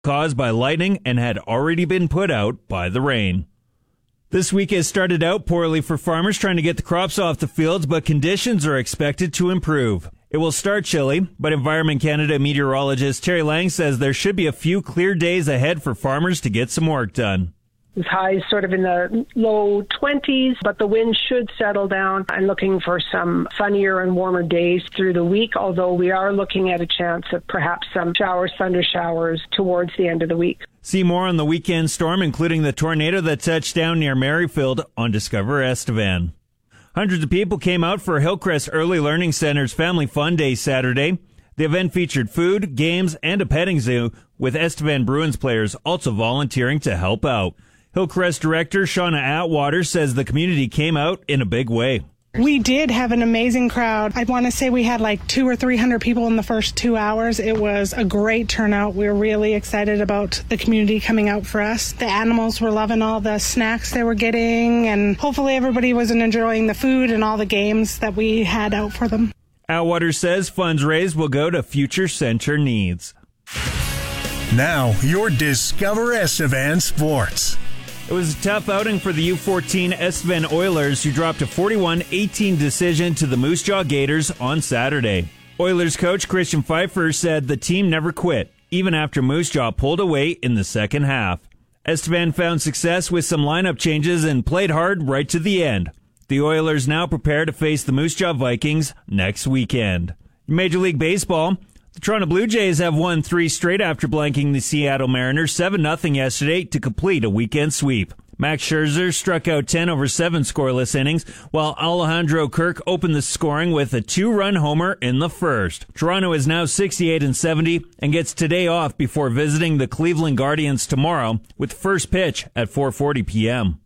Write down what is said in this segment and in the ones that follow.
caused by lightning and had already been put out by the rain. This week has started out poorly for farmers trying to get the crops off the fields, but conditions are expected to improve. It will start chilly, but Environment Canada meteorologist Terry Lang says there should be a few clear days ahead for farmers to get some work done. It's highs sort of in the low 20s, but the wind should settle down. I'm looking for some sunnier and warmer days through the week, although we are looking at a chance of perhaps some showers, thunder showers towards the end of the week. See more on the weekend storm, including the tornado that touched down near Merrifield, on Discover Estevan. Hundreds of people came out for Hillcrest Early Learning Center's Family Fun Day Saturday. The event featured food, games, and a petting zoo, with Estevan Bruins players also volunteering to help out. Hillcrest director Shauna Atwater says the community came out in a big way. We did have an amazing crowd. I want to say we had like 200 or 300 people in the first 2 hours. It was a great turnout. We were really excited about the community coming out for us. The animals were loving all the snacks they were getting, and hopefully everybody was enjoying the food and all the games that we had out for them. Atwater says funds raised will go to future center needs. Now, your Discover Estevan Sports. It was a tough outing for the U14 Estevan Oilers, who dropped a 41-18 decision to the Moose Jaw Gators on Saturday. Oilers coach Christian Pfeiffer said the team never quit, even after Moose Jaw pulled away in the second half. Estevan found success with some lineup changes and played hard right to the end. The Oilers now prepare to face the Moose Jaw Vikings next weekend. In Major League Baseball, the Toronto Blue Jays have won 3 straight after blanking the Seattle Mariners 7-0 yesterday to complete a weekend sweep. Max Scherzer struck out 10 over 7 scoreless innings, while Alejandro Kirk opened the scoring with a 2-run homer in the first. Toronto is now 68-70 and gets today off before visiting the Cleveland Guardians tomorrow with first pitch at 4:40 p.m.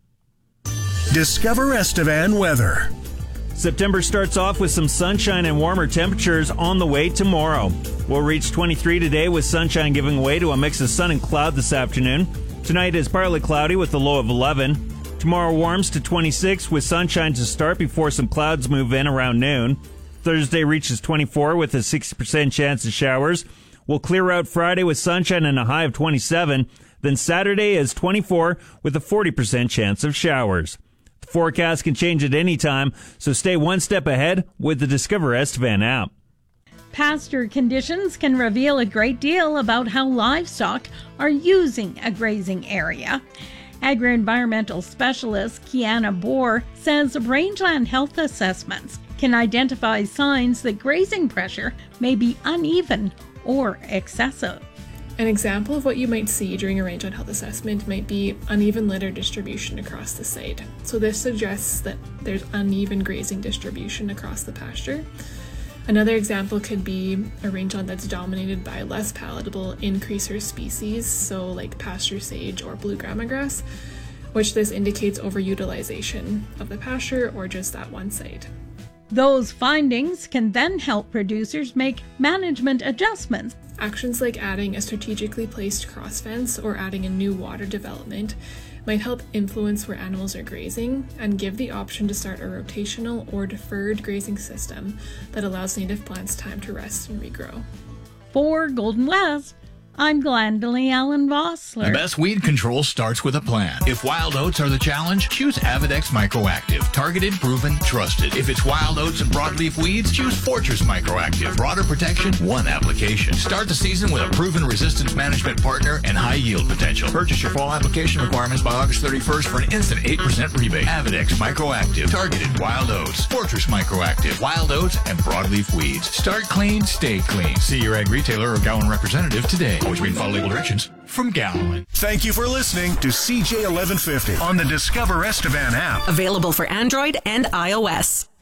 Discover Estevan weather. September starts off with some sunshine and warmer temperatures on the way tomorrow. We'll reach 23 today with sunshine giving way to a mix of sun and cloud this afternoon. Tonight is partly cloudy with a low of 11. Tomorrow warms to 26 with sunshine to start before some clouds move in around noon. Thursday reaches 24 with a 60% chance of showers. We'll clear out Friday with sunshine and a high of 27. Then Saturday is 24 with a 40% chance of showers. The forecast can change at any time, so stay one step ahead with the Discover Estevan app. Pasture conditions can reveal a great deal about how livestock are using a grazing area. Agri-environmental specialist Kiana Bohr says rangeland health assessments can identify signs that grazing pressure may be uneven or excessive. An example of what you might see during a rangeland health assessment might be uneven litter distribution across the site. So this suggests that there's uneven grazing distribution across the pasture. Another example could be a rangeland that's dominated by less palatable increaser species, so like pasture sage or blue grama grass, which this indicates overutilization of the pasture or just that one site. Those findings can then help producers make management adjustments. Actions like adding a strategically placed cross fence or adding a new water development might help influence where animals are grazing and give the option to start a rotational or deferred grazing system that allows native plants time to rest and regrow. For Golden West, I'm Glendalee Allen Vossler. The best weed control starts with a plan. If wild oats are the challenge, choose Avidex Microactive. Targeted, proven, trusted. If it's wild oats and broadleaf weeds, choose Fortress Microactive. Broader protection, one application. Start the season with a proven resistance management partner and high yield potential. Purchase your fall application requirements by August 31st for an instant 8% rebate. Avidex Microactive. Targeted wild oats. Fortress Microactive. Wild oats and broadleaf weeds. Start clean, stay clean. See your ag retailer or Gowan representative today. Always read and follow legal directions from Gowan. Thank you for listening to CJ 1150 on the Discover Estevan app. Available for Android and iOS.